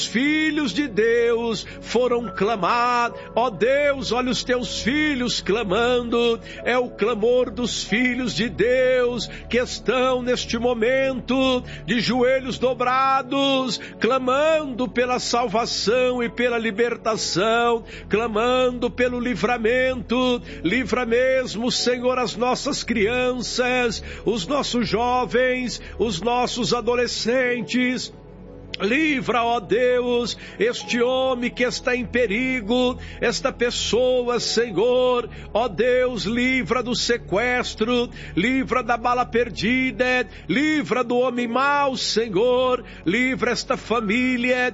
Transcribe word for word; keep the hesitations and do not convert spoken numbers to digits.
filhos de Deus foram clamar, ó Deus, olha os teus filhos clamando, é o clamor dos filhos de Deus que estão neste momento de joelhos dobrados, clamando pela salvação e pela libertação, clamando pelo livramento. Livra mesmo, Senhor, as nossas crianças, os nossos jovens, os nossos adolescentes. Livra, ó Deus, este homem que está em perigo, esta pessoa, Senhor, ó Deus, livra do sequestro, livra da bala perdida, livra do homem mau, Senhor, livra esta família